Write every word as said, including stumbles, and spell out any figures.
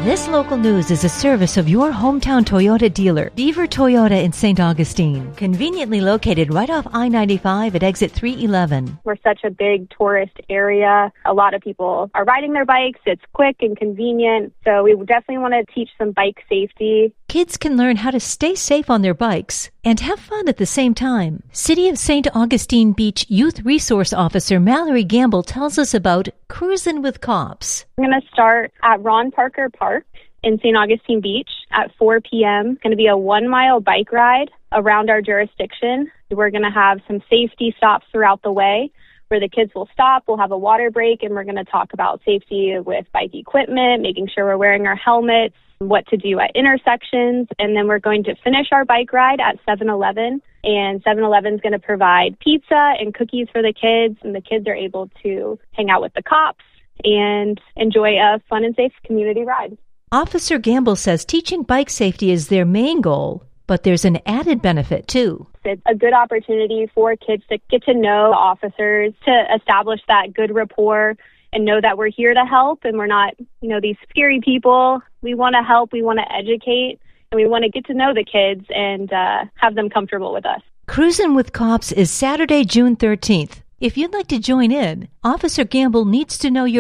This local news is a service of your hometown Toyota dealer, Beaver Toyota in Saint Augustine, conveniently located right off I ninety-five at exit three eleven. We're such a big tourist area. A lot of people are riding their bikes. It's quick and convenient. So we definitely want to teach some bike safety. Kids can learn how to stay safe on their bikes and have fun at the same time. City of Saint Augustine Beach Youth Resource Officer Mallory Gamble tells us about Cruisin' with Cops. I'm going to start at Ron Parker Park in Saint Augustine Beach at four p.m. It's going to be a one-mile bike ride around our jurisdiction. We're going to have some safety stops throughout the way where the kids will stop. We'll have a water break, and we're going to talk about safety with bike equipment, making sure we're wearing our helmets, what to do at intersections, and then we're going to finish our bike ride at seven eleven, and seven eleven is going to provide pizza and cookies for the kids, and the kids are able to hang out with the cops and enjoy a fun and safe community ride. Officer Gamble says teaching bike safety is their main goal, but there's an added benefit too. It's a good opportunity for kids to get to know officers, to establish that good rapport and know that we're here to help and we're not, you know, these scary people. We want to help, we want to educate, and we want to get to know the kids and uh, have them comfortable with us. Cruisin' with Cops is Saturday, June thirteenth. If you'd like to join in, Officer Gamble needs to know your